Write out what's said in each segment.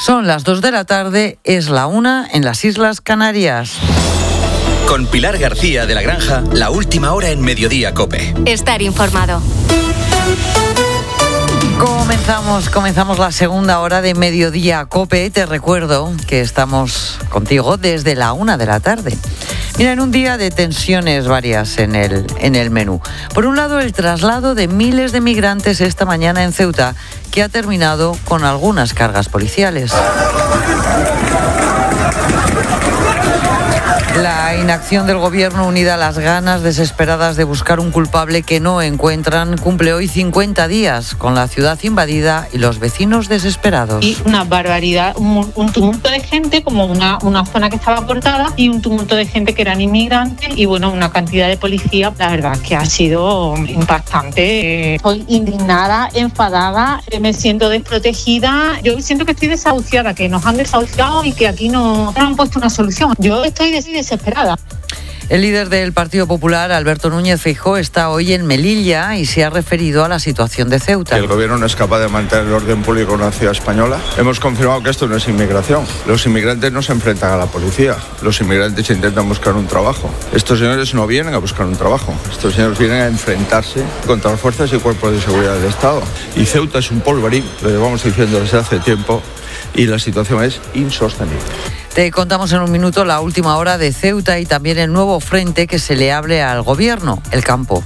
Son las 2 de la tarde, es la 1 en las Islas Canarias. Con Pilar García de la Granja, la última hora en Mediodía COPE. Estar informado. Comenzamos la segunda hora de Mediodía COPE. Te recuerdo que estamos contigo desde la 1 de la tarde. Mira, en un día de tensiones varias en el menú. Por un lado, el traslado de miles de migrantes esta mañana en Ceuta, que ha terminado con algunas cargas policiales. La inacción del Gobierno, unida a las ganas desesperadas de buscar un culpable que no encuentran, cumple hoy 50 días con la ciudad invadida y los vecinos desesperados. Y una barbaridad, un tumulto de gente, como una zona que estaba cortada, y un tumulto de gente que eran inmigrantes y bueno, una cantidad de policía. La verdad que ha sido impactante. Estoy indignada, enfadada, me siento desprotegida. Yo siento que estoy desahuciada, que nos han desahuciado y que aquí no han puesto una solución. Yo estoy desesperada. El líder del Partido Popular, Alberto Núñez Feijóo, está hoy en Melilla y se ha referido a la situación de Ceuta. El Gobierno no es capaz de mantener el orden público en una ciudad española. Hemos confirmado que esto no es inmigración. Los inmigrantes no se enfrentan a la policía. Los inmigrantes intentan buscar un trabajo. Estos señores no vienen a buscar un trabajo. Estos señores vienen a enfrentarse contra las fuerzas y cuerpos de seguridad del Estado. Y Ceuta es un polvorín, lo llevamos diciendo desde hace tiempo, y la situación es insostenible. Te contamos en un minuto la última hora de Ceuta y también el nuevo frente que se le abre al Gobierno, el campo.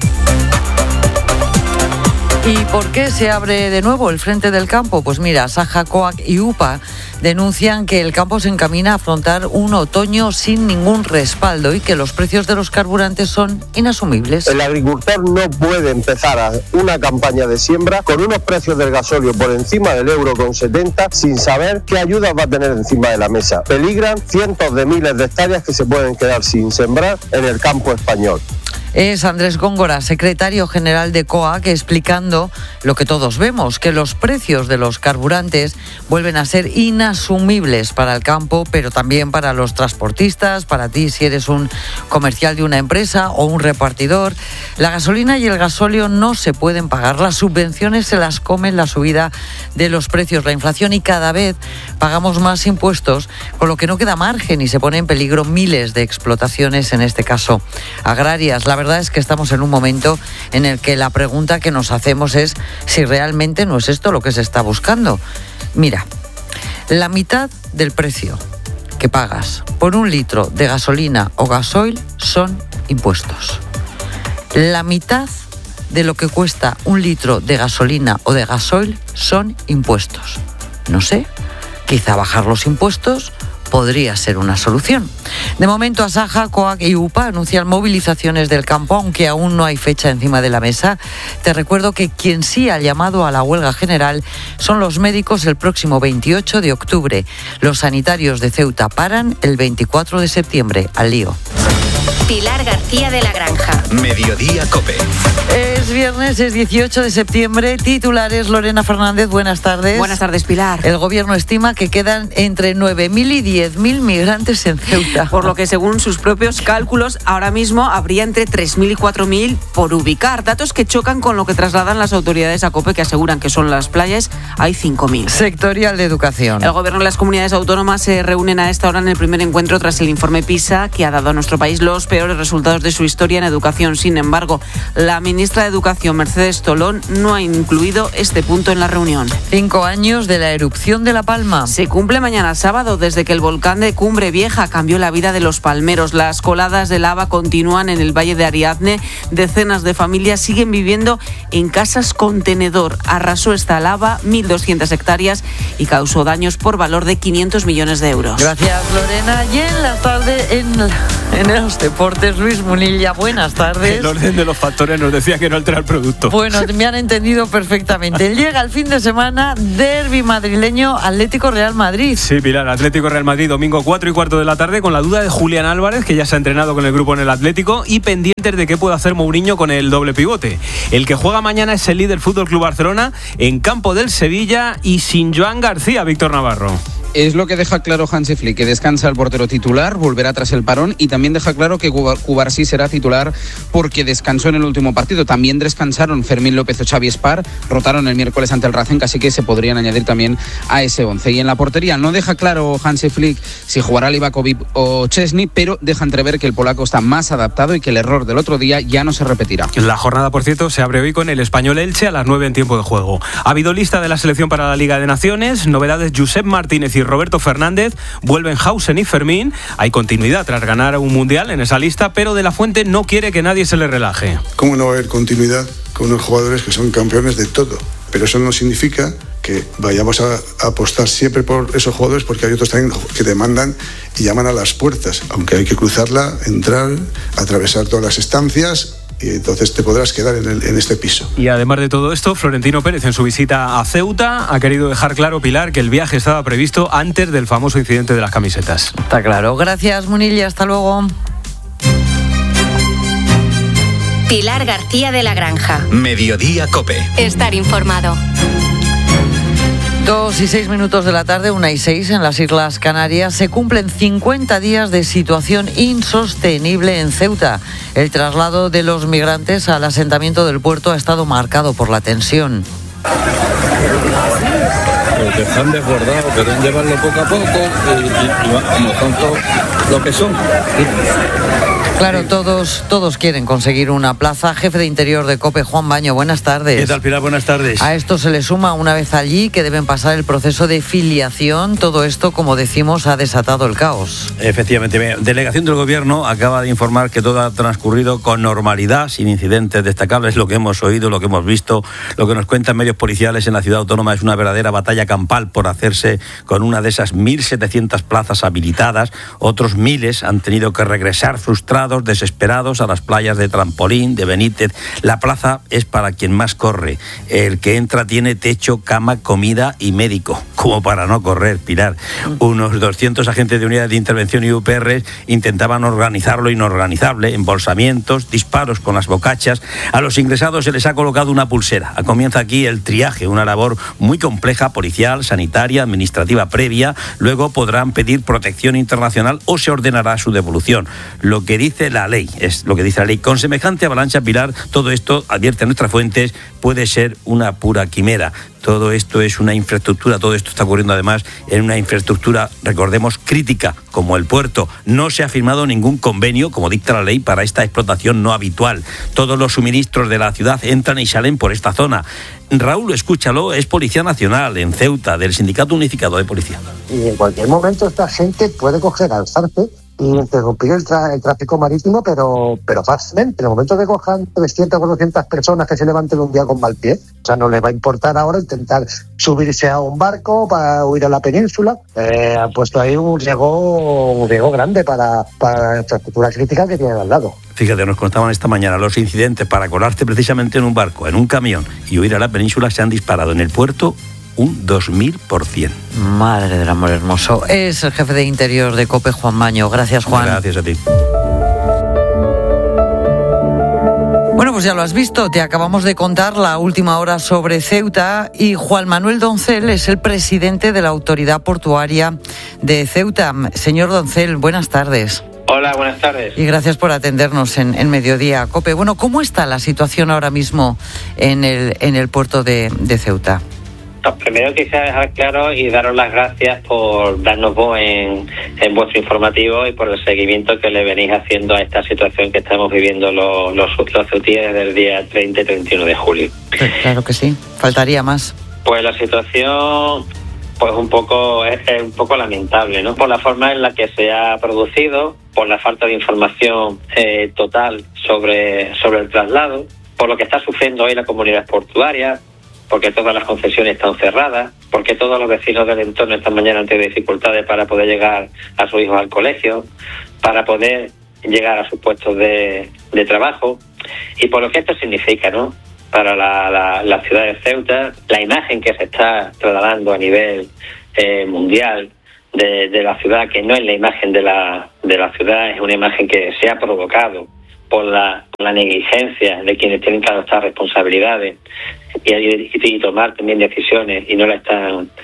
¿Y por qué se abre de nuevo el frente del campo? Pues mira, Saja, COAG y UPA denuncian que el campo se encamina a afrontar un otoño sin ningún respaldo y que los precios de los carburantes son inasumibles. El agricultor no puede empezar una campaña de siembra con unos precios del gasóleo por encima del €1,70 sin saber qué ayudas va a tener encima de la mesa. Peligran cientos de miles de hectáreas que se pueden quedar sin sembrar en el campo español. Es Andrés Góngora, secretario general de COAG, explicando lo que todos vemos, que los precios de los carburantes vuelven a ser inasumibles para el campo, pero también para los transportistas, para ti si eres un comercial de una empresa o un repartidor. La gasolina y el gasóleo no se pueden pagar, las subvenciones se las comen la subida de los precios, la inflación, y cada vez pagamos más impuestos, con lo que no queda margen y se pone en peligro miles de explotaciones, en este caso agrarias. La verdad es que estamos en un momento en el que la pregunta que nos hacemos es si realmente no es esto lo que se está buscando. Mira, la mitad del precio que pagas por un litro de gasolina o gasoil son impuestos. La mitad de lo que cuesta un litro de gasolina o de gasoil son impuestos. No sé, quizá bajar los impuestos podría ser una solución. De momento, Asaja, COAG y UPA anuncian movilizaciones del campo, aunque aún no hay fecha encima de la mesa. Te recuerdo que quien sí ha llamado a la huelga general son los médicos el próximo 28 de octubre. Los sanitarios de Ceuta paran el 24 de septiembre. Al lío. Pilar García de la Granja. Mediodía COPE. Es viernes, es 18 de septiembre. Titulares, Lorena Fernández, buenas tardes. Buenas tardes, Pilar. El Gobierno estima que quedan entre 9.000 y 10.000 migrantes en Ceuta. Por lo que, según sus propios cálculos, ahora mismo habría entre 3.000 y 4.000 por ubicar. Datos que chocan con lo que trasladan las autoridades a COPE, que aseguran que son las playas, hay 5.000. Sectorial de educación. El Gobierno y las comunidades autónomas se reúnen a esta hora en el primer encuentro tras el informe PISA, que ha dado a nuestro país los peores resultados de su historia en educación. Sin embargo, la ministra de Educación, Mercedes Tolón, no ha incluido este punto en la reunión. 5 años de la erupción de La Palma. Se cumple mañana sábado desde que el volcán de Cumbre Vieja cambió la vida de los palmeros. Las coladas de lava continúan en el Valle de Ariadne. Decenas de familias siguen viviendo en casas contenedor. Arrasó esta lava 1.200 hectáreas y causó daños por valor de 500 millones de euros. Gracias, Lorena. Y en la tarde, en los deportes, Luis Munilla, buenas tardes. El orden de los factores nos decía que no altera el producto. Bueno, me han entendido perfectamente. Llega el fin de semana, derbi madrileño, Atlético Real Madrid. Sí, Pilar, Atlético Real Madrid, domingo 4:15 de la tarde, con la duda de Julián Álvarez, que ya se ha entrenado con el grupo en el Atlético, y pendientes de qué puede hacer Mourinho con el doble pivote. El que juega mañana es el líder Fútbol Club Barcelona, en campo del Sevilla y sin Joan García, Víctor Navarro. Es lo que deja claro Hansi Flick, que descansa el portero titular, volverá tras el parón, y también deja claro que Cubarsí será titular porque descansó en el último partido. También descansaron Fermín López o Xavi Espar, rotaron el miércoles ante el Racing, así que se podrían añadir también a ese 11. Y en la portería no deja claro Hansi Flick si jugará Livakovic o Chesney, pero deja entrever que el polaco está más adaptado y que el error del otro día ya no se repetirá. La jornada, por cierto, se abre hoy con el Español Elche a las 9 en tiempo de juego. Ha habido lista de la selección para la Liga de Naciones, novedades: Josep Martínez y Roberto Fernández, vuelven Hausen y Fermín. Hay continuidad tras ganar un mundial en esa lista, pero De la Fuente no quiere que nadie se le relaje. ¿Cómo no va a haber continuidad con unos jugadores que son campeones de todo? Pero eso no significa que vayamos a apostar siempre por esos jugadores, porque hay otros también que demandan y llaman a las puertas, aunque hay que cruzarla, entrar, atravesar todas las estancias, y entonces te podrás quedar en este piso. Y además de todo esto, Florentino Pérez, en su visita a Ceuta, ha querido dejar claro, Pilar, que el viaje estaba previsto antes del famoso incidente de las camisetas. Está claro. Gracias, Munilla. Hasta luego. Pilar García de la Granja. Mediodía COPE. Estar informado. 2:06 de la tarde, 1:06 en las Islas Canarias. Se cumplen 50 días de situación insostenible en Ceuta. El traslado de los migrantes al asentamiento del puerto ha estado marcado por la tensión. Porque están desbordados, quieren llevarlo poco a poco y como son todos lo que son. Claro, todos quieren conseguir una plaza. Jefe de Interior de COPE, Juan Baño, buenas tardes. ¿Qué tal, Pilar? Buenas tardes. A esto se le suma, una vez allí, que deben pasar el proceso de filiación. Todo esto, como decimos, ha desatado el caos. Efectivamente. Delegación del Gobierno acaba de informar que todo ha transcurrido con normalidad, sin incidentes destacables. Lo que hemos oído, lo que hemos visto, lo que nos cuentan medios policiales en la ciudad autónoma es una verdadera batalla campal por hacerse con una de esas 1.700 plazas habilitadas. Otros miles han tenido que regresar frustrados, desesperados, a las playas de Trampolín, de Benítez. La plaza es para quien más corre. El que entra tiene techo, cama, comida y médico, como para no correr, Pilar. Unos 200 agentes de unidades de intervención y UPR intentaban organizar lo inorganizable: embolsamientos, disparos con las bocachas. A los ingresados se les ha colocado una pulsera. Comienza aquí el triaje, una labor muy compleja, policial, sanitaria, administrativa previa. Luego podrán pedir protección internacional o se ordenará su devolución. Lo que dice la ley, es lo que dice la ley. Con semejante avalancha, Pilar, todo esto, advierten nuestras fuentes, puede ser una pura quimera. Todo esto es una infraestructura, todo esto está ocurriendo además en una infraestructura, recordemos, crítica, como el puerto. No se ha firmado ningún convenio, como dicta la ley, para esta explotación no habitual. Todos los suministros de la ciudad entran y salen por esta zona. Raúl, escúchalo, es Policía Nacional en Ceuta, del Sindicato Unificado de Policía. Y en cualquier momento esta gente puede coger, alzarse y interrumpir el tráfico marítimo, pero fácilmente. En el momento que cojan 300 o 400 personas que se levanten un día con mal pie, o sea, no les va a importar ahora intentar subirse a un barco para huir a la península. Han puesto ahí un riesgo grande para la infraestructura crítica que tienen al lado. Fíjate, nos contaban esta mañana, los incidentes para colarte precisamente en un barco, en un camión y huir a la península se han disparado en el puerto un 2000%. Madre del amor hermoso. Es el jefe de Interior de COPE, Juan Baño. Gracias, Juan. Gracias a ti. Bueno, pues ya lo has visto, te acabamos de contar la última hora sobre Ceuta y Juan Manuel Doncel es el presidente de la Autoridad Portuaria de Ceuta. Señor Doncel, buenas tardes. Hola, buenas tardes. Y gracias por atendernos en Mediodía COPE. Bueno, ¿cómo está la situación ahora mismo en el puerto de Ceuta? Primero quisiera dejar claro y daros las gracias por darnos voz en vuestro informativo y por el seguimiento que le venís haciendo a esta situación que estamos viviendo los ceutíes desde el día 30 y 31 de julio. Claro que sí, faltaría más. Pues la situación pues es un poco lamentable, ¿no? Por la forma en la que se ha producido, por la falta de información total sobre el traslado, por lo que está sufriendo hoy la comunidad portuaria, porque todas las concesiones están cerradas, porque todos los vecinos del entorno esta mañana han tenido dificultades para poder llegar a sus hijos al colegio, para poder llegar a sus puestos de trabajo, y por lo que esto significa, ¿no?, para la ciudad de Ceuta, la imagen que se está trasladando a nivel mundial de la ciudad, que no es la imagen de la ciudad, es una imagen que se ha provocado por la negligencia de quienes tienen que adoptar responsabilidades y tomar también decisiones y no la están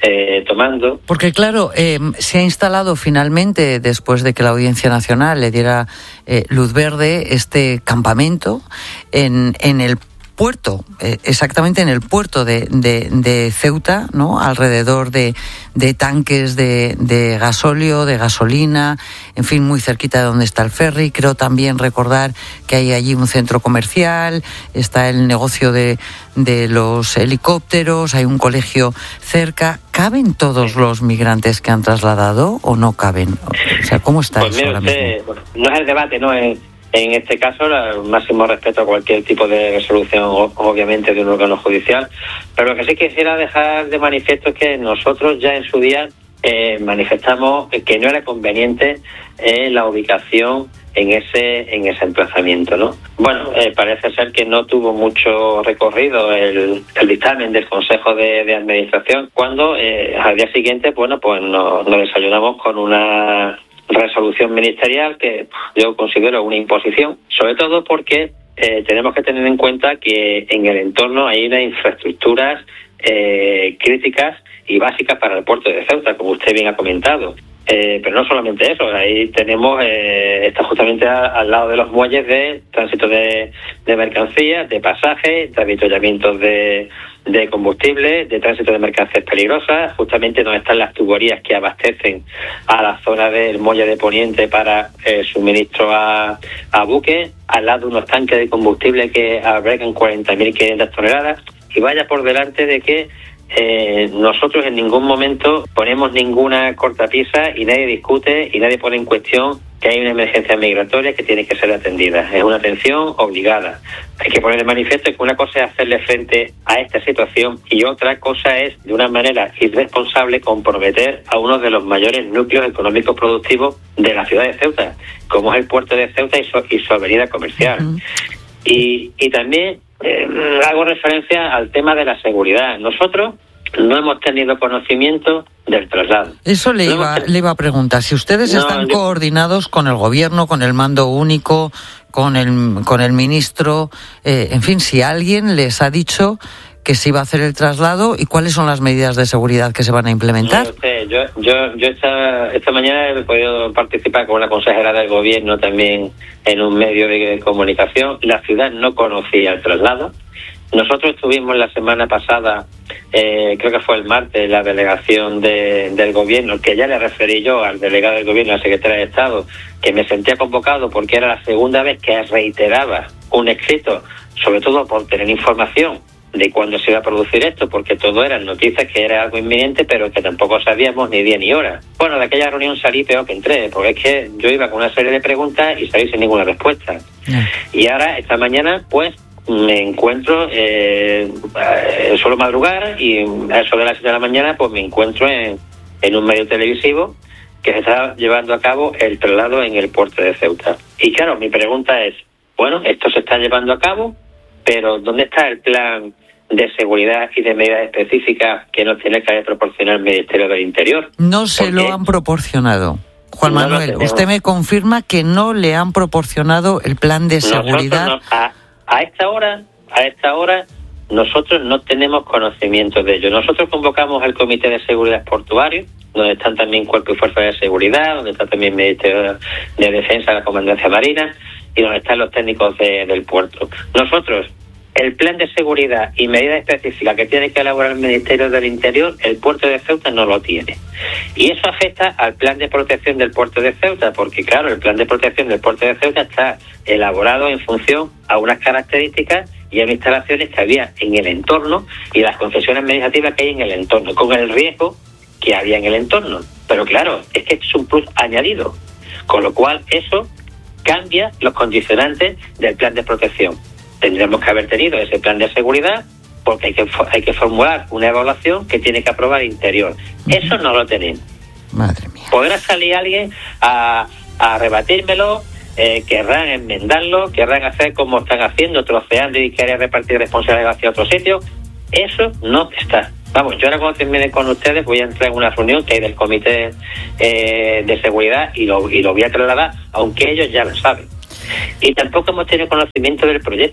tomando. Porque claro, se ha instalado finalmente, después de que la Audiencia Nacional le diera luz verde, este campamento en el puerto, exactamente en el puerto de Ceuta, ¿no? Alrededor de tanques de gasóleo, de gasolina, en fin, muy cerquita de donde está el ferry. Creo también recordar que hay allí un centro comercial, está el negocio de los helicópteros, hay un colegio cerca. ¿Caben todos los migrantes que han trasladado o no caben? O sea, ¿cómo está pues eso ahora mismo? No es el debate, no es. En este caso, el máximo respeto a cualquier tipo de resolución, obviamente, de un órgano judicial. Pero lo que sí quisiera dejar de manifiesto es que nosotros ya en su día manifestamos que no era conveniente la ubicación en ese emplazamiento, ¿no? Bueno, parece ser que no tuvo mucho recorrido el dictamen del Consejo de Administración, cuando al día siguiente, bueno, pues nos desayunamos con una resolución ministerial que yo considero una imposición, sobre todo porque tenemos que tener en cuenta que en el entorno hay unas infraestructuras críticas y básicas para el puerto de Ceuta, como usted bien ha comentado. Pero no solamente eso, ahí tenemos, está justamente al lado de los muelles de tránsito de mercancías, de pasajes, de avituallamientos de combustible, de tránsito de mercancías peligrosas, justamente donde están las tuberías que abastecen a la zona del muelle de Poniente para suministro a buques, al lado de unos tanques de combustible que albergan 40.500 toneladas, y vaya por delante de que nosotros en ningún momento ponemos ninguna cortapisa y nadie discute y nadie pone en cuestión que hay una emergencia migratoria que tiene que ser atendida. Es una atención obligada. Hay que poner de manifiesto que una cosa es hacerle frente a esta situación y otra cosa es, de una manera irresponsable, comprometer a uno de los mayores núcleos económicos productivos de la ciudad de Ceuta, como es el puerto de Ceuta y su avenida comercial. Uh-huh. Y también hago referencia al tema de la seguridad. Nosotros no hemos tenido conocimiento del traslado. Eso le iba a preguntar. Si ustedes están coordinados con el gobierno, con el mando único, con el ministro, en fin, si alguien les ha dicho que se iba a hacer el traslado y cuáles son las medidas de seguridad que se van a implementar. Yo esta mañana he podido participar con una consejera del gobierno también en un medio de comunicación. La ciudad no conocía el traslado. Nosotros estuvimos la semana pasada, creo que fue el martes, la delegación del gobierno, que ya le referí yo al delegado del gobierno, al secretario de Estado, que me sentía convocado porque era la segunda vez que reiteraba un escrito, sobre todo por tener información de cuándo se iba a producir esto, porque todo eran noticias que era algo inminente, pero que tampoco sabíamos ni día ni hora. Bueno, de aquella reunión salí peor que entré, porque es que yo iba con una serie de preguntas y salí sin ninguna respuesta. Y ahora, esta mañana, pues, me encuentro, suelo madrugar y a eso de las 7 de la mañana, pues me encuentro en un medio televisivo que se está llevando a cabo el traslado en el puerto de Ceuta. Y claro, mi pregunta es, bueno, esto se está llevando a cabo, pero ¿dónde está el plan de seguridad y de medidas específicas que nos tiene que proporcionar el Ministerio del Interior? No se lo han proporcionado. Juan Manuel, usted me confirma que no le han proporcionado el plan de seguridad. A esta hora nosotros no tenemos conocimiento de ello. Nosotros convocamos al Comité de Seguridad Portuario, donde están también Cuerpo y Fuerza de Seguridad, donde está también el Ministerio de Defensa, la Comandancia Marina, y donde están los técnicos del puerto. Nosotros, el plan de seguridad y medidas específicas que tiene que elaborar el Ministerio del Interior, el puerto de Ceuta no lo tiene. Y eso afecta al plan de protección del puerto de Ceuta, porque claro, el plan de protección del puerto de Ceuta está elaborado en función a unas características y a unas instalaciones que había en el entorno y las concesiones administrativas que hay en el entorno, con el riesgo que había en el entorno. Pero claro, es que es un plus añadido, con lo cual eso cambia los condicionantes del plan de protección. Tendríamos que haber tenido ese plan de seguridad porque hay que formular una evaluación que tiene que aprobar el Interior. Eso no lo tenemos. Madre mía. Podrá salir alguien a rebatírmelo, querrán enmendarlo, querrán hacer como están haciendo, troceando y querer repartir responsabilidad hacia otro sitio. Eso no está. Vamos, yo ahora cuando termine con ustedes voy a entrar en una reunión que hay del Comité de Seguridad y lo voy a trasladar, aunque ellos ya lo saben. Y tampoco hemos tenido conocimiento del proyecto.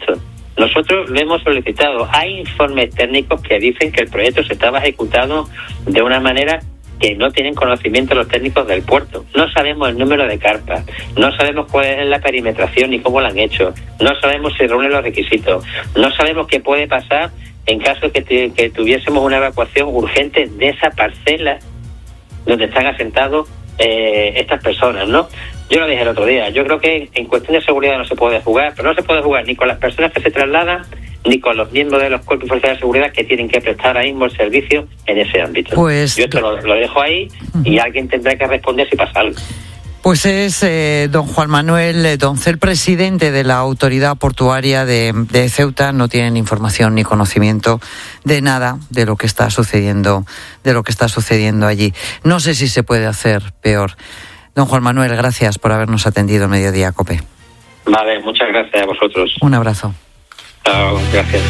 Nosotros lo hemos solicitado. Hay informes técnicos que dicen que el proyecto se estaba ejecutando de una manera que no tienen conocimiento los técnicos del puerto. No sabemos el número de carpas, no sabemos cuál es la perimetración ni cómo lo han hecho, no sabemos si reúnen los requisitos, no sabemos qué puede pasar en caso de que tuviésemos una evacuación urgente de esa parcela donde están asentados estas personas, ¿no? Yo lo dije el otro día, yo creo que en cuestión de seguridad no se puede jugar, pero no se puede jugar ni con las personas que se trasladan, ni con los miembros de los cuerpos y fuerzas de seguridad que tienen que prestar ahora mismo el servicio en ese ámbito. Pues yo esto lo dejo ahí y alguien tendrá que responder si pasa algo. Pues es don Juan Manuel Doncel, presidente de la Autoridad Portuaria de Ceuta. No tienen información ni conocimiento de nada de lo que está sucediendo, allí. No sé si se puede hacer peor. Don Juan Manuel, gracias por habernos atendido en Mediodía COPE. Vale, muchas gracias a vosotros. Un abrazo. Gracias.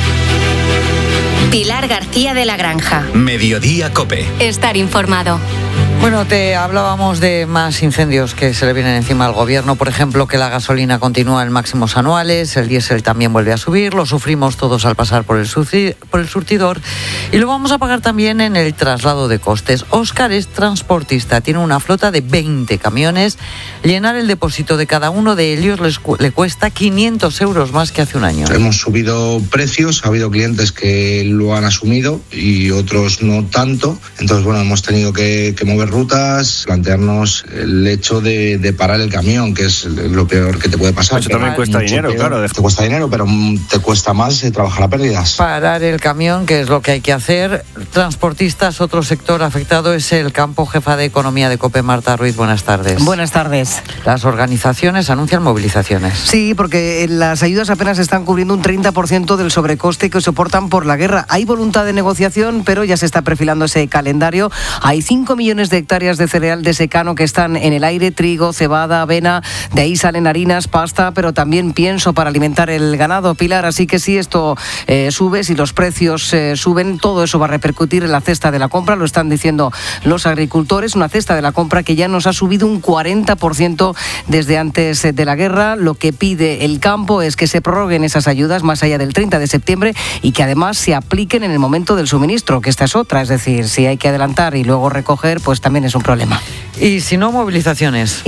Pilar García de la Granja. Mediodía COPE. Estar informado. Bueno, te hablábamos de más incendios que se le vienen encima al gobierno. Por ejemplo, que la gasolina continúa en máximos anuales, el diésel también vuelve a subir, lo sufrimos todos al pasar por el surtidor y lo vamos a pagar también en el traslado de costes. Óscar es transportista, tiene una flota de 20 camiones. Llenar el depósito de cada uno de ellos le cuesta 500 euros más que hace un año. Hemos subido precios, ha habido clientes que lo han asumido y otros no tanto. Entonces, bueno, hemos tenido que mover rutas, plantearnos el hecho de parar el camión, que es lo peor que te puede pasar. Eso también cuesta dinero, claro. Te cuesta dinero, pero te cuesta más trabajar a pérdidas. Parar el camión, que es lo que hay que hacer. Transportistas, otro sector afectado es el campo. Jefa de Economía de COPE, Marta Ruiz, buenas tardes. Buenas tardes. Las organizaciones anuncian movilizaciones. Sí, porque las ayudas apenas están cubriendo un 30% del sobrecoste que soportan por la guerra. Hay voluntad de negociación, pero ya se está perfilando ese calendario. Hay 5 millones de hectáreas de cereal de secano que están en el aire, trigo, cebada, avena, de ahí salen harinas, pasta, pero también pienso para alimentar el ganado, Pilar, así que si esto sube, si los precios suben, todo eso va a repercutir en la cesta de la compra, lo están diciendo los agricultores, una cesta de la compra que ya nos ha subido un 40% desde antes de la guerra. Lo que pide el campo es que se prorroguen esas ayudas más allá del 30 de septiembre y que además se apliquen en el momento del suministro, que esta es otra, es decir, si hay que adelantar y luego recoger, pues también es un problema. Y si no, movilizaciones.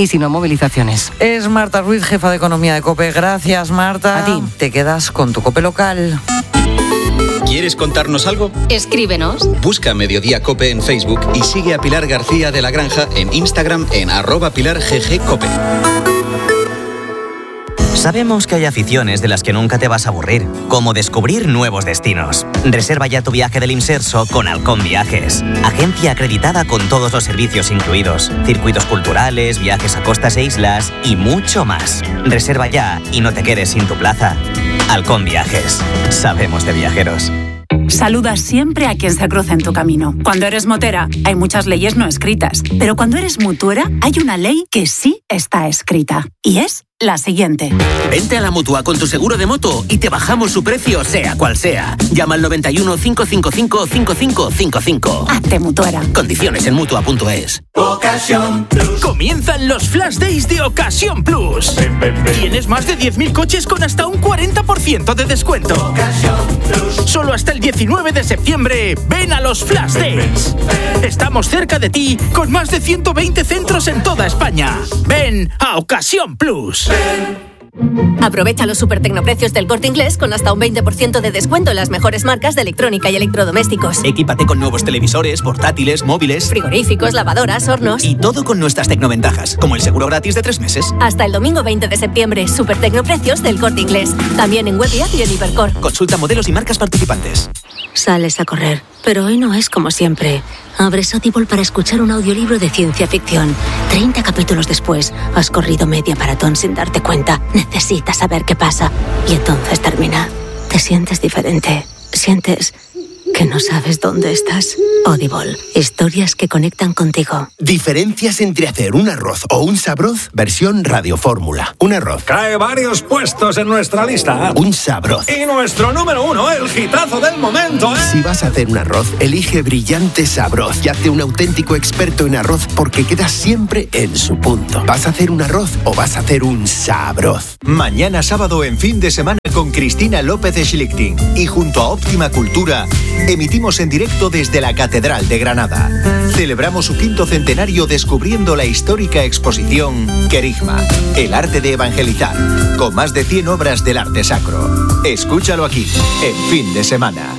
Es Marta Ruiz, jefa de Economía de COPE. Gracias, Marta. A ti. Te quedas con tu COPE local. ¿Quieres contarnos algo? Escríbenos. Busca Mediodía COPE en Facebook y sigue a Pilar García de la Granja en Instagram en @PilarGGCOPE. Sabemos que hay aficiones de las que nunca te vas a aburrir, como descubrir nuevos destinos. Reserva ya tu viaje del Imserso con Halcón Viajes, agencia acreditada con todos los servicios incluidos, circuitos culturales, viajes a costas e islas y mucho más. Reserva ya y no te quedes sin tu plaza. Halcón Viajes, sabemos de viajeros. Saluda siempre a quien se cruza en tu camino. Cuando eres motera, hay muchas leyes no escritas, pero cuando eres mutuera, hay una ley que sí está escrita, y es la siguiente. Vente a la Mutua con tu seguro de moto y te bajamos su precio sea cual sea. Llama al 91 555 5555. Hazte mutuera. Condiciones en Mutua.es. Ocasión Plus. Comienzan los Flash Days de Ocasión Plus. Tienes más de 10.000 coches con hasta un 40% de descuento. Ocasión Plus. Solo hasta el 19 de septiembre, ven a los Flash Days. Estamos cerca de ti con más de 120 centros en toda España. Ven a Ocasión Plus. Aprovecha los supertecnoprecios del Corte Inglés con hasta un 20% de descuento en las mejores marcas de electrónica y electrodomésticos. Equípate con nuevos televisores, portátiles, móviles, frigoríficos, lavadoras, hornos. Y todo con nuestras tecnoventajas, como el seguro gratis de 3 meses. Hasta el domingo 20 de septiembre, supertecnoprecios del Corte Inglés. También en web y app y en Hipercor. Consulta modelos y marcas participantes. Sales a correr, pero hoy no es como siempre. Abres Audible para escuchar un audiolibro de ciencia ficción. 30 capítulos después, has corrido media maratón sin darte cuenta. Necesitas saber qué pasa. Y entonces termina. Te sientes diferente. Sientes que no sabes dónde estás. Audible, historias que conectan contigo. Diferencias entre hacer un arroz o un sabroz, versión radiofórmula. Un arroz. Cae varios puestos en nuestra lista. Un sabroz. Y nuestro número 1, el hitazo del momento, ¿eh? Si vas a hacer un arroz, elige Brillante Sabroz y hazte un auténtico experto en arroz porque quedas siempre en su punto. ¿Vas a hacer un arroz o vas a hacer un sabroz? Mañana sábado en Fin de Semana con Cristina López de Schlichting y junto a Óptima Cultura emitimos en directo desde la Catedral de Granada. Celebramos su 5º centenario descubriendo la histórica exposición Querigma, el arte de evangelizar, con más de 100 obras del arte sacro. Escúchalo aquí, en Fin de Semana.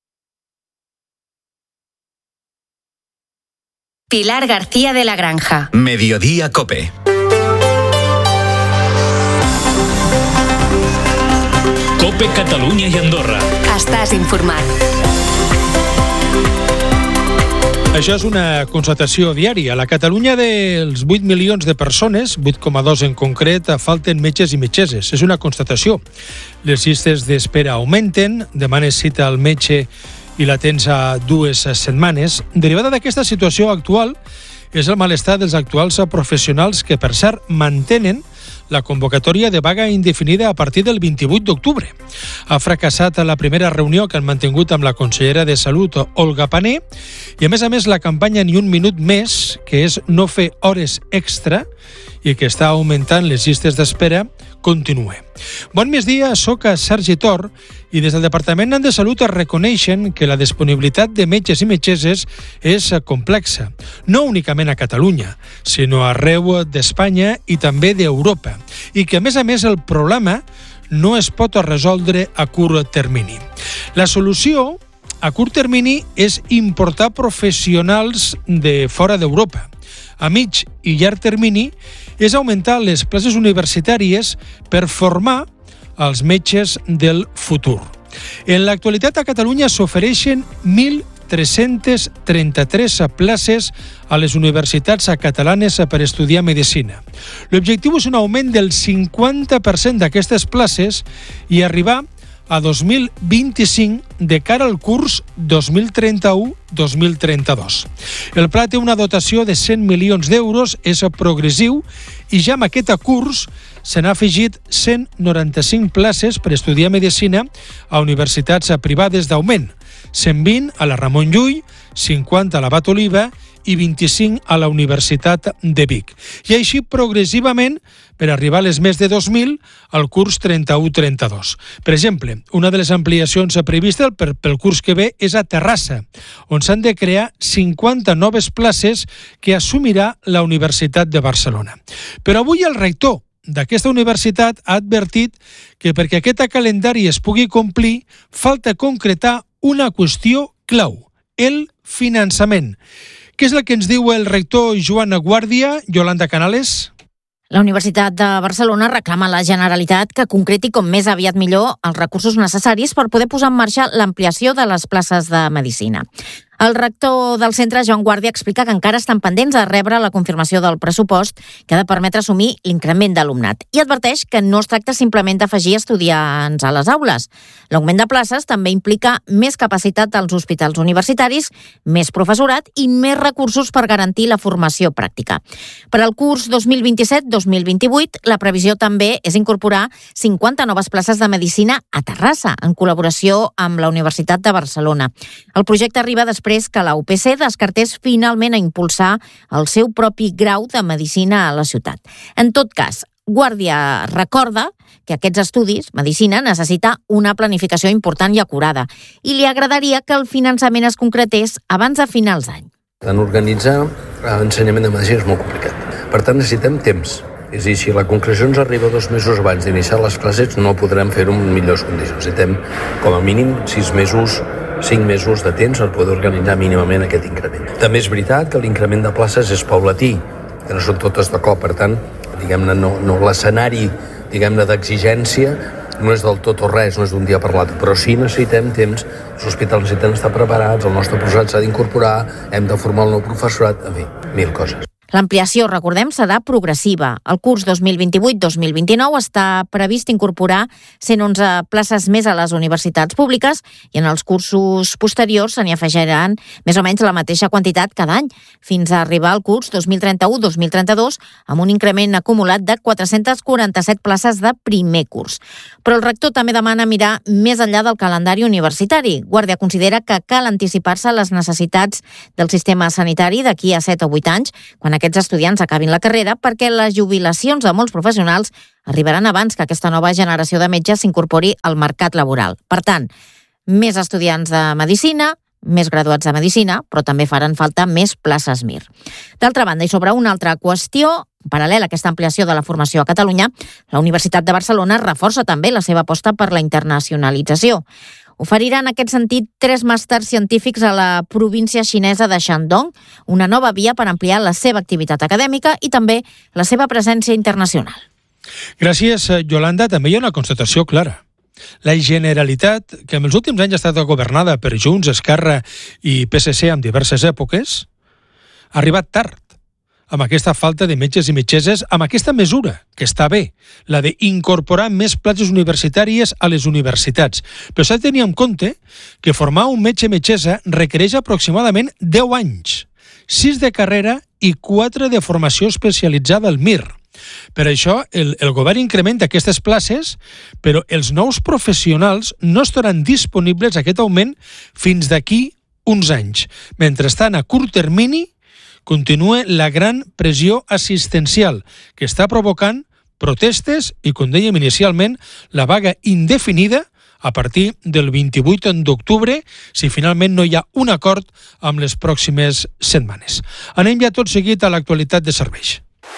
Pilar García de la Granja. Mediodía COPE. COPE Catalunya i Andorra. Estàs informat. Això és una constatació diària. A la Catalunya dels 8 milions de persones, 8,2 en concret, falten metges i metgesses. És una constatació. Les llistes d'espera augmenten, demanes cita al metge i la tens a 2 setmanes. Derivada d'aquesta situació actual és el malestar dels actuals professionals que, per cert, mantenen la convocatòria de vaga indefinida a partir del 28 d'octubre. Ha fracassat la primera reunió que han mantingut amb la consellera de Salut, Olga Pané, i a més la campanya Ni un minut més, que és no fer hores extra i que està augmentant les llistes d'espera, continua. Bon migdia, soc Sergi Tor i des del Departament de Salut reconeixen que la disponibilitat de metges i metgesses és complexa, no únicament a Catalunya, sinó arreu d'Espanya i també d'Europa, i que a més el problema no es pot resoldre a curt termini. La solució a curt termini és importar professionals de fora d'Europa. A mig i llarg termini és augmentar les places universitàries per formar els metges del futur. En l'actualitat a Catalunya s'ofereixen 1.333 places a les universitats catalanes per estudiar medicina. L'objectiu és un augment del 50% d'aquestes places i arribar a 2025 de cara al curs 2031-2032. El pla té una dotació de 100 milions d'euros, és progressiu i ja en aquest curs se n'ha afegit 195 places per estudiar medicina a universitats privades d'augment, 120 a la Ramon Llull, 50 a l'Abat Oliva i 25 a la Universitat de Vic. I així progressivament per arribar a les més de 2.000 al curs 31-32. Per exemple, una de les ampliacions previstes pel curs que ve és a Terrassa, on s'han de crear 50 noves places que assumirà la Universitat de Barcelona. Però avui el rector d'aquesta universitat ha advertit que perquè aquest calendari es pugui complir, falta concretar una qüestió clau, el finançament. Què és el que ens diu el rector Joan Guàrdia? Yolanda Canales? La Universitat de Barcelona reclama a la Generalitat que concreti com més aviat millor els recursos necessaris per poder posar en marxa l'ampliació de les places de medicina. El rector del centre, Joan Guàrdia, explica que encara estan pendents de rebre la confirmació del pressupost que ha de permetre assumir l'increment d'alumnat i adverteix que no es tracta simplement d'afegir estudiants a les aules. L'augment de places també implica més capacitat als hospitals universitaris, més professorat i més recursos per garantir la formació pràctica. Per al curs 2027-2028, la previsió també és incorporar 50 noves places de medicina a Terrassa, en col·laboració amb la Universitat de Barcelona. El projecte arriba després que la UPC descartés finalment a impulsar el seu propi grau de medicina a la ciutat. En tot cas, Guàrdia recorda que aquests estudis, medicina, necessita una planificació important i acurada i li agradaria que el finançament es concretés abans de finals d'any. Organitzar l'ensenyament de medicina és molt complicat. Per tant, necessitem temps. És a dir, si la concreció ens arriba 2 mesos abans d'iniciar les classes, no podrem fer-ho en millors condicions. Necessitem, com a mínim, 6 mesos, 5 mesos de temps per poder organitzar mínimament aquest increment. També és veritat que l'increment de places és paulatí, que no són totes de cop, per tant, diguem-ne, no l'escenari, diguem-ne, d'exigència no és del tot o res, no és d'un dia per l'altre, però sí necessitem temps, els hospitals necessiten estar preparats, el nostre professorat s'ha d'incorporar, hem de formar el nou professorat, en fi, 1000 coses. L'ampliació, recordem, serà progressiva. El curs 2028-2029 està previst incorporar 111 places més a les universitats públiques i en els cursos posteriors se n'hi afegiran més o menys la mateixa quantitat cada any, fins a arribar al curs 2031-2032 amb un increment acumulat de 447 places de primer curs. Però el rector també demana mirar més enllà del calendari universitari. Guàrdia considera que cal anticipar-se a les necessitats del sistema sanitari d'aquí a 7 o 8 anys, quan aquests estudiants acabin la carrera, perquè les jubilacions de molts professionals arribaran abans que aquesta nova generació de metges s'incorpori al mercat laboral. Per tant, més estudiants de medicina, més graduats de medicina, però també faran falta més places MIR. D'altra banda, i sobre una altra qüestió, paral·lel a aquesta ampliació de la formació a Catalunya, la Universitat de Barcelona reforça també la seva aposta per la internacionalització. Oferirà en aquest sentit 3 màsters científics a la província xinesa de Shandong, una nova via per ampliar la seva activitat acadèmica i també la seva presència internacional. Gràcies, Yolanda. També hi ha una constatació clara. La Generalitat, que en els últims anys ha estat governada per Junts, Esquerra i PSC en diverses èpoques, ha arribat tard amb aquesta falta de metges i metgesses, amb aquesta mesura, que està bé, la d'incorporar més places universitàries a les universitats. Però s'ha de tenir en compte que formar un metge-metgessa requereix aproximadament 10 anys, 6 de carrera i 4 de formació especialitzada al MIR. Per això, el govern incrementa aquestes places, però els nous professionals no estaran disponibles a aquest augment fins d'aquí uns anys. Mentrestant, a curt termini, continua la gran pressió assistencial que està provocant protestes i, com dèiem inicialment, la vaga indefinida a partir del 28 d'octubre, si finalment no hi ha un acord amb les pròximes setmanes. Anem ja tot seguit a l'actualitat de serveis.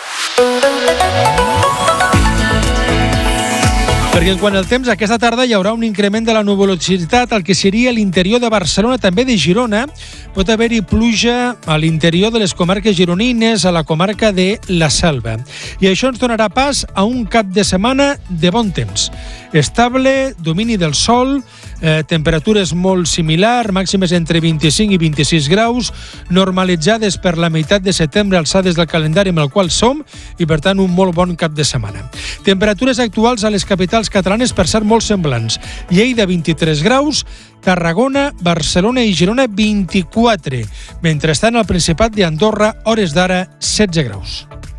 Perquè quan el temps aquesta tarda hi haurà un increment de la nuvolositat al que seria l'interior de Barcelona, també de Girona. Pot haver-hi pluja a l'interior de les comarques gironines, a la comarca de la Selva. I això ens donarà pas a un cap de setmana de bon temps. Estable, domini del sol, temperatures molt similar, màximes entre 25 i 26 graus, normalitzades per la meitat de setembre, alçades del calendari amb el qual som, i per tant un molt bon cap de setmana. Temperatures actuals a les capitals catalanes, per ser molt semblants. Lleida 23 graus, Tarragona, Barcelona i Girona 24. Mentrestant al Principat d'Andorra, hores d'ara 16 graus.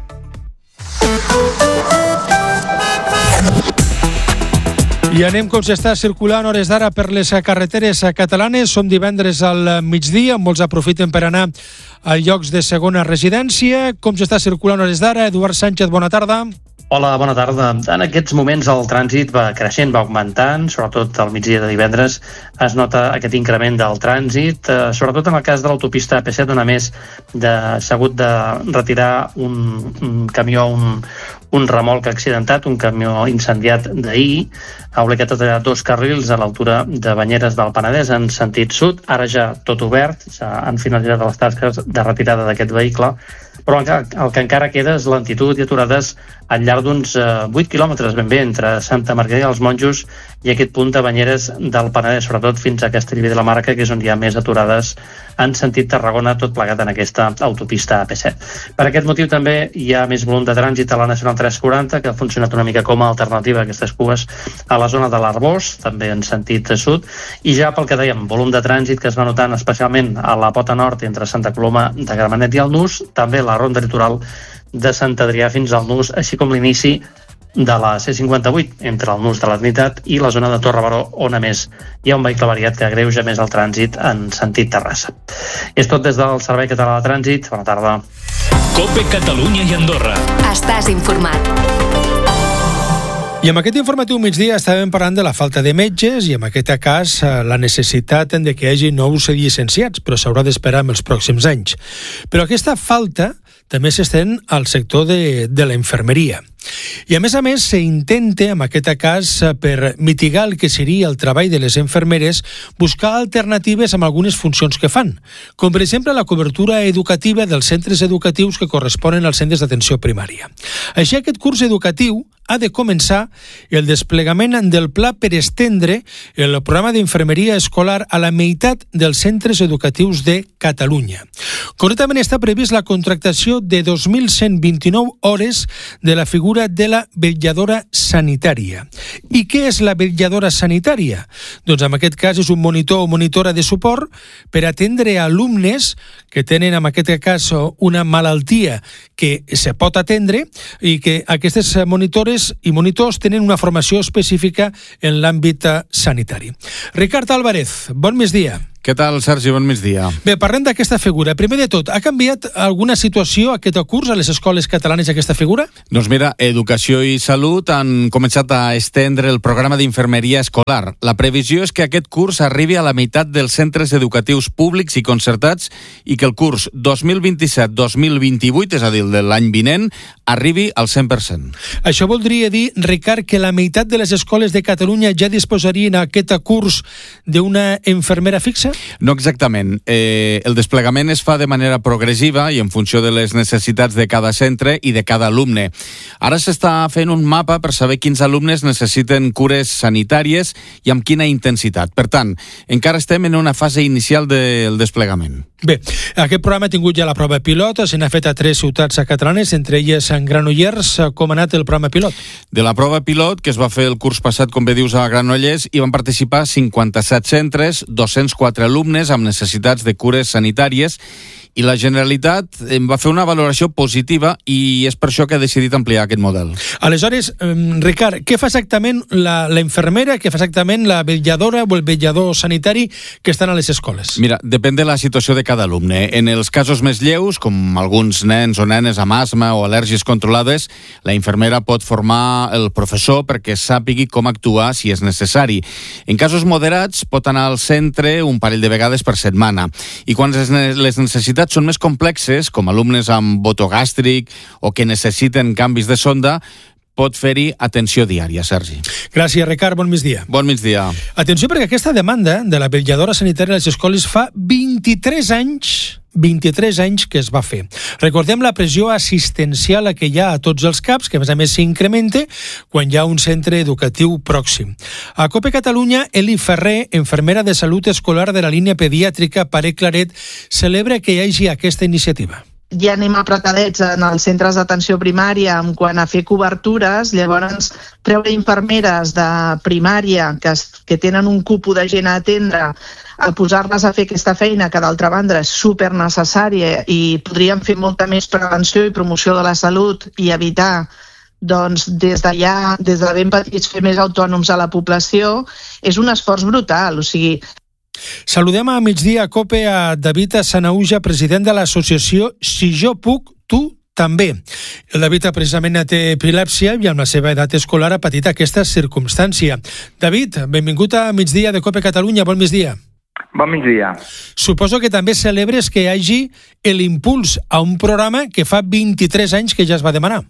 I anem com s'està circulant hores d'ara per les carreteres catalanes. Som divendres al migdia, molts aprofiten per anar a llocs de segona residència. Com s'està circulant hores d'ara? Eduard Sánchez, bona tarda. Hola, bona tarda. En aquests moments el trànsit va creixent, va augmentant, sobretot al migdia de divendres es nota aquest increment del trànsit, sobretot en el cas de l'autopista AP7, on a més s'ha hagut de retirar un camió, un remolc accidentat, un camió incendiat d'ahir, ha obligat a tallar 2 carrils a l'altura de Banyeres del Penedès en sentit sud. Ara ja tot obert, han finalitzat les tasques de retirada d'aquest vehicle, però el que encara queda és lentitud i aturades al llarg d'uns 8 quilòmetres ben bé entre Santa Margarida dels Monjos i aquest punt de Banyeres del Penedès, sobretot fins a Castellví de la Marca, que és on hi ha més aturades en sentit Tarragona, tot plegat en aquesta autopista AP7. Per aquest motiu també hi ha més volum de trànsit a la Nacional 340, que ha funcionat una mica com a alternativa a aquestes cues a la zona de l'Arbós, també en sentit sud, i ja pel que dèiem, volum de trànsit que es va notant especialment a la pota nord entre Santa Coloma de Gramenet i el Nus, també la ronda litoral de Sant Adrià fins al Nus, així com l'inici de la C58 entre el Nus de la Trinitat i la zona de Torre-Baró, on a més hi ha un vehicle variat que agreuja més el trànsit en sentit Terrassa. És tot des del Servei Català de Trànsit. Bona tarda. COPE Catalunya i Andorra. Estàs informat. I amb aquest informatiu migdia estàvem parlant de la falta de metges i en aquest cas la necessitat de que hi hagi nous llicenciats, però s'haurà d'esperar en els pròxims anys. Però aquesta falta també s'estén al sector de la infermeria. I a més s'intenta, en aquest cas, per mitigar el que seria el treball de les infermeres, buscar alternatives amb algunes funcions que fan, com per exemple la cobertura educativa dels centres educatius que corresponen als centres d'atenció primària. Així, aquest curs educatiu ha de començar el desplegament del pla per estendre el programa d'infermeria escolar a la meitat dels centres educatius de Catalunya. Concretament està previst la contractació de 2.129 hores de la figura de la vetlladora sanitària. I què és la vetlladora sanitària? Doncs en aquest cas és un monitor o monitora de suport per atendre alumnes que tenen en aquest cas una malaltia que se pot atendre i que aquestes monitores i monitors tenen una formació específica en l'àmbit sanitari. Ricard Álvarez, bon migdia. Què tal, Sergi? Bon migdia. Bé, parlem d'aquesta figura. Primer de tot, ha canviat alguna situació aquest curs a les escoles catalanes aquesta figura? Doncs mira, Educació i Salut han començat a estendre el programa d'infermeria escolar. La previsió és que aquest curs arribi a la meitat dels centres educatius públics i concertats i que el curs 2027-2028, és a dir, de l'any vinent, arribi al 100%. Això voldria dir, Ricard, que la meitat de les escoles de Catalunya ja disposarien aquest curs d'una infermera fixa? No exactament. El desplegament es fa de manera progressiva i en funció de les necessitats de cada centre i de cada alumne. Ara s'està fent un mapa per saber quins alumnes necessiten cures sanitàries i amb quina intensitat. Per tant, encara estem en una fase inicial del desplegament. Bé, aquest programa ha tingut ja la prova pilot, se n'ha fet a 3 ciutats catalanes, entre elles en Granollers. Com ha anat el programa pilot? De la prova pilot, que es va fer el curs passat, com bé dius, a Granollers, hi van participar 57 centres, 204 alumnes amb necessitats de cures sanitàries, i la Generalitat en va fer una valoració positiva i és per això que ha decidit ampliar aquest model. Aleshores, Ricard, què fa exactament la infermera, què fa exactament la vetlladora o el vetllador sanitari que estan a les escoles? Mira, depèn de la situació de cada alumne. En els casos més lleus, com alguns nens o nenes amb asma o al·lèrgies controlades, la infermera pot formar el professor perquè sàpigui com actuar si és necessari. En casos moderats, pot anar al centre un parell de vegades per setmana. I quan les necessitats són més complexes, com alumnes amb botó gàstric o que necessiten canvis de sonda, pot fer-hi atenció diària, Sergi. Gràcies, Ricard. Bon migdia. Bon migdia. Atenció, perquè aquesta demanda de la vetlladora sanitària a les escoles fa 23 anys que es va fer. Recordem la pressió assistencial que hi ha a tots els CAPs, que a més s'incrementa quan hi ha un centre educatiu pròxim. A COPE Catalunya, Eli Ferrer, infermera de salut escolar de la línia pediàtrica Pare Claret, celebra que hi hagi aquesta iniciativa. Ja anem apretadets en els centres d'atenció primària en quant a fer cobertures, llavors treure infermeres de primària que tenen un cupo de gent a atendre, a posar-les a fer aquesta feina que d'altra banda és super necessària i podríem fer molta més prevenció i promoció de la salut i evitar doncs des de ben petits fer més autònoms a la població, és un esforç brutal, o sigui. Saludem a migdia a COPE a David Sanauja, president de l'associació Si jo puc, tu també. El David precisament té epilèpsia i amb la seva edat escolar ha patit aquesta circumstància. David, benvingut a migdia de COPE Catalunya, bon migdia. Bon migdia. Suposo que també celebres que hi hagi l'impuls a un programa que fa 23 anys que ja es va demanar.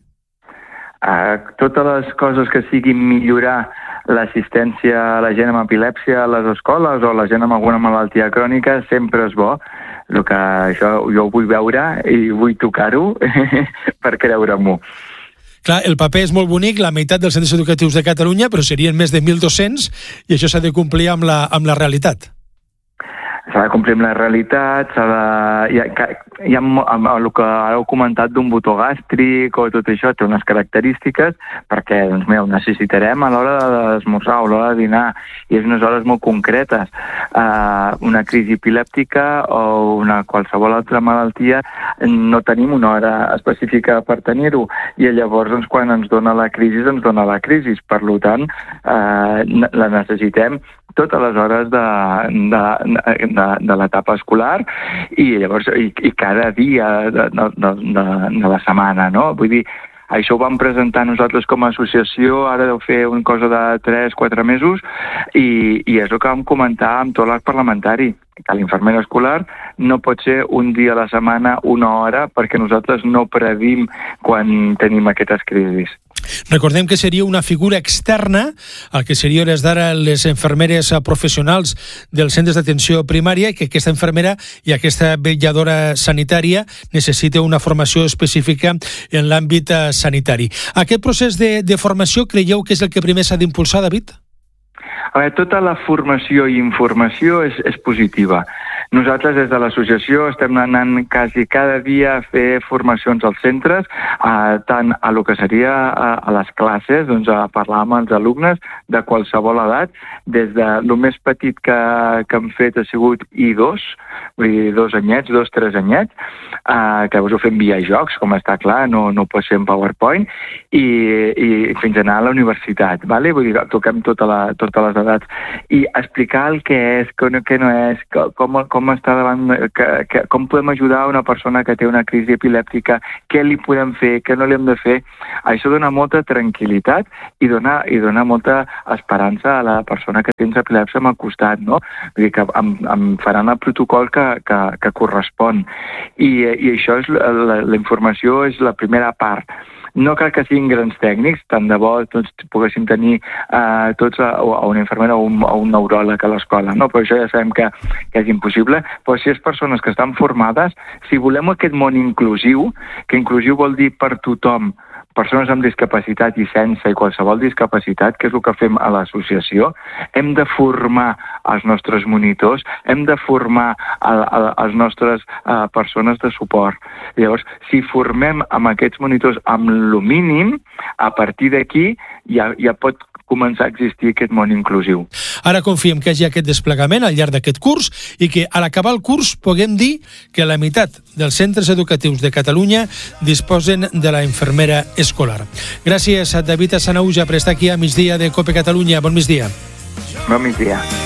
Totes les coses que siguin millorar l'assistència a la gent amb epilèpsia a les escoles o la gent amb alguna malaltia crònica sempre és bo. El que això jo ho vull veure i vull tocar-ho per creure-m'ho. Clar, el paper és molt bonic, la meitat dels centres educatius de Catalunya, però serien més de 1.200 i això s'ha de complir amb la realitat. S'ha de complir amb la realitat, hi ha el que heu comentat d'un botó gàstric o tot això, té unes característiques perquè doncs, ho necessitarem a l'hora d'esmorzar o a l'hora de dinar i és unes hores molt concretes. Una crisi epilèptica o qualsevol altra malaltia no tenim una hora específica per tenir-ho i llavors doncs, quan ens dona la crisi, ens dona la crisi. Per tant, la necessitem totes les hores de l'etapa escolar i llavors i cada dia de la setmana, no? Vull dir, això ho vam presentar nosaltres com a associació, ara deu fer una cosa de 3-4 mesos i és el que vam comentar amb tot l'arc parlamentari, que l'infermer escolar no pot ser un dia a la setmana, una hora, perquè nosaltres no predim quan tenim aquestes crisis. Recordem que seria una figura externa al que seria hores d'ara les infermeres professionals dels centres d'atenció primària i que aquesta infermera i aquesta vetlladora sanitària necessita una formació específica en l'àmbit sanitari. Aquest procés de formació creieu que és el que primer s'ha d'impulsar, David? A veure, tota la formació i informació és positiva. Nosaltres des de l'associació estem anant quasi cada dia a fer formacions als centres, tant a lo que seria a les classes, doncs a parlar amb els alumnes de qualsevol edat, des de lo més petit que hem fet ha sigut I2, vull dir 2 anyets, 2-3 anyets, que llavors ho fem via jocs, com està clar, no pot ser en PowerPoint, i fins a anar a la universitat, vale? Vull dir, toquem totes les edats, i explicar el que és, què no és, com està davant, com podem ajudar una persona que té una crisi epilèptica, què li podem fer, què no li hem de fer. Això dona molta tranquil·litat i dona molta esperança a la persona que té epilèpsia al costat, no? Vull dir que em faran el protocol que correspon. I això és la informació és la primera part. No cal que siguin grans tècnics, tant de bo tots poguéssim tenir tots una infermera o un neuròleg a l'escola, no? Però això ja sabem que és impossible. Però si és persones que estan formades, si volem aquest món inclusiu, que inclusiu vol dir per tothom, persones amb discapacitat i sense i qualsevol discapacitat, que és el que fem a l'associació, hem de formar els nostres monitors, hem de formar els nostres persones de suport. Llavors, si formem amb aquests monitors amb el mínim, a partir d'aquí ja pot començar a existir aquest món inclusiu. Ara confiem que hi hagi aquest desplegament al llarg d'aquest curs i que a l'acabar el curs puguem dir que la meitat dels centres educatius de Catalunya disposen de la infermera escolar. Gràcies a David Sanahuja per estar aquí a migdia de COPE Catalunya. Bon migdia. Bon migdia.